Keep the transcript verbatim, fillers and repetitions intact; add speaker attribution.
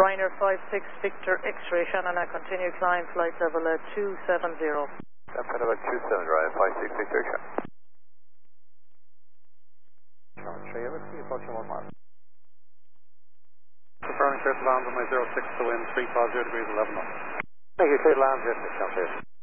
Speaker 1: Ryanair five six Victor X-ray, Shannon, I continue climb flight level uh, two seven zero.
Speaker 2: That's at about two seven, Ryanair five six Victor X-ray.
Speaker 3: Sean three, everything, approaching one mile.
Speaker 4: Confirming clear to land on my zero six to wind three five zero degrees eleven knots.
Speaker 2: Thank you, clear to land, yes, Sean three.